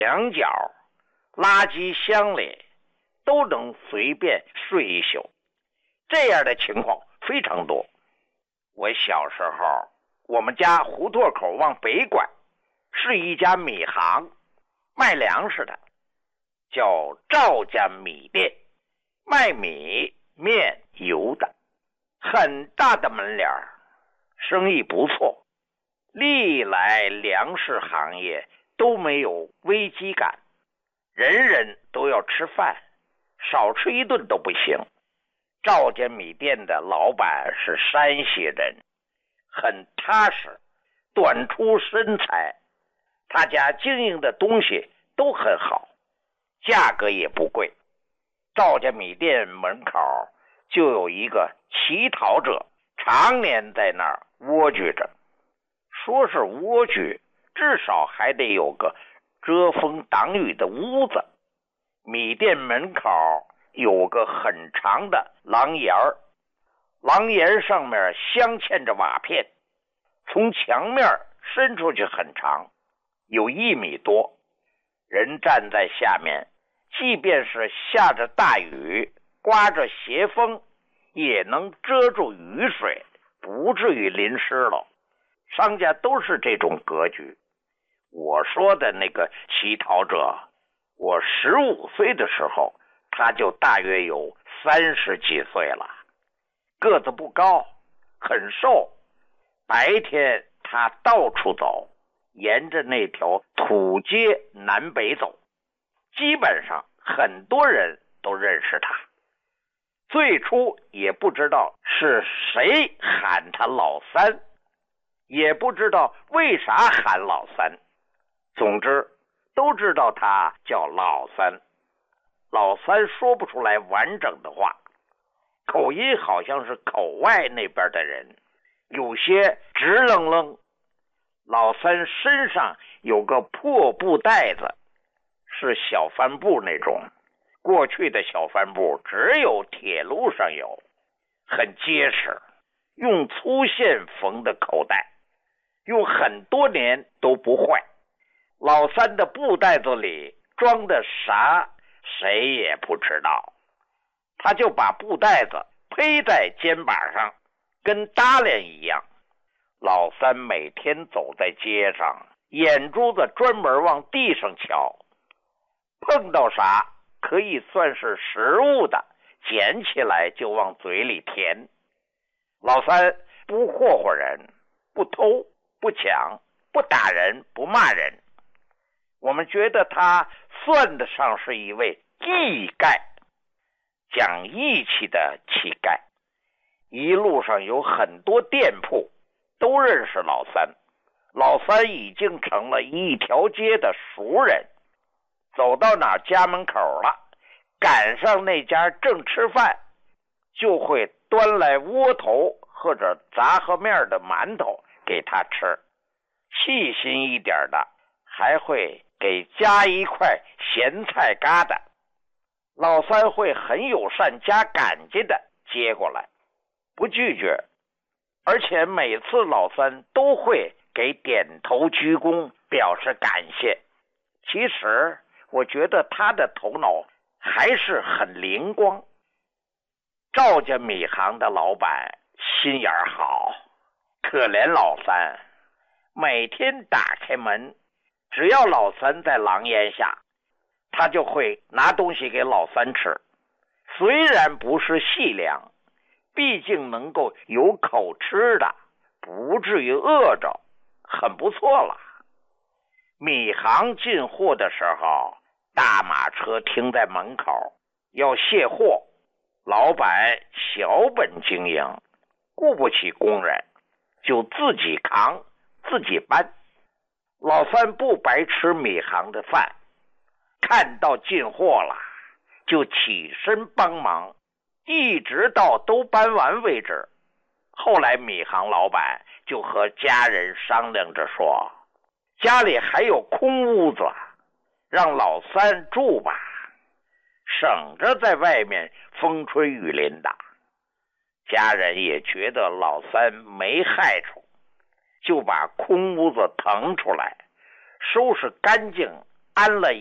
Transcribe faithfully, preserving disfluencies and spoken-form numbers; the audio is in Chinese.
墙角、垃圾箱里都能随便睡一宿，这样的情况非常多。我小时候，我们家胡同口往北拐是一家米行，卖粮食的，叫赵家米店，卖米面油的，很大的门脸，生意不错，历来粮食行业都没有危机感，人人都要吃饭，少吃一顿都不行。赵家米店的老板是山西人，很踏实，短出身材，他家经营的东西都很好，价格也不贵。赵家米店门口就有一个乞讨者，常年在那儿蜗居着。说是蜗居，至少还得有个遮风挡雨的屋子。米店门口有个很长的廊檐儿，廊檐上面镶嵌着瓦片，从墙面伸出去很长，有一米多。人站在下面，即便是下着大雨，刮着斜风，也能遮住雨水，不至于淋湿了。商家都是这种格局。我说的那个乞讨者，我十五岁的时候，他就大约有三十几岁了，个子不高，很瘦。白天他到处走，沿着那条土街南北走，基本上很多人都认识他。最初也不知道是谁喊他老三，也不知道为啥喊老三，总之都知道他叫老三。老三说不出来完整的话，口音好像是口外那边的人，有些直愣愣。老三身上有个破布袋子，是小帆布那种，过去的小帆布只有铁路上有，很结实，用粗线缝的口袋，用很多年都不坏。老三的布袋子里装的啥谁也不知道，他就把布袋子披在肩膀上，跟搭链一样。老三每天走在街上，眼珠子专门往地上瞧，碰到啥可以算是食物的，捡起来就往嘴里填。老三不霍霍人，不偷不抢，不打人不骂人，我们觉得他算得上是一位义丐，讲义气的乞丐。一路上有很多店铺都认识老三，老三已经成了一条街的熟人。走到哪家门口了，赶上那家正吃饭，就会端来窝头或者杂合面的馒头给他吃，细心一点的还会给加一块咸菜疙瘩。老三会很友善加感激的接过来，不拒绝，而且每次老三都会给点头鞠躬表示感谢。其实我觉得他的头脑还是很灵光。赵家米行的老板心眼好，可怜老三，每天打开门，只要老三在廊檐下，他就会拿东西给老三吃。虽然不是细粮，毕竟能够有口吃的，不至于饿着，很不错了。米行进货的时候，大马车停在门口，要卸货，老板小本经营，顾不起工人，就自己扛自己搬。老三不白吃米行的饭，看到进货了就起身帮忙，一直到都搬完为止。后来米行老板就和家人商量着说，家里还有空屋子，让老三住吧，省着在外面风吹雨淋的。家人也觉得老三没害处，就把空屋子腾出来，收拾干净， 安了